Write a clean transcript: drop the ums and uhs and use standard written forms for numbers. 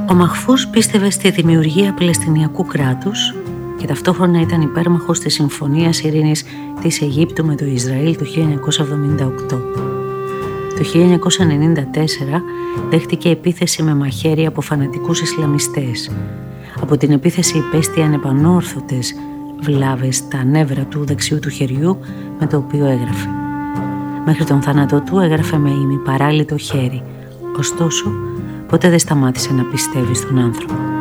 Ο Μαχφούς πίστευε στη δημιουργία Παλαιστινιακού κράτους και ταυτόχρονα ήταν υπέρμαχος της Συμφωνίας Ειρήνης της Αιγύπτου με το Ισραήλ το 1978. Το 1994 δέχτηκε επίθεση με μαχαίρι από φανατικούς Ισλαμιστές. Από την επίθεση υπέστη ανεπανόρθωτες βλάβες στα νεύρα του δεξιού του χεριού με το οποίο έγραφε. Μέχρι τον θάνατό του έγραφε με ημιπαράλυτο χέρι. Ωστόσο, ποτέ δεν σταμάτησε να πιστεύει στον άνθρωπο.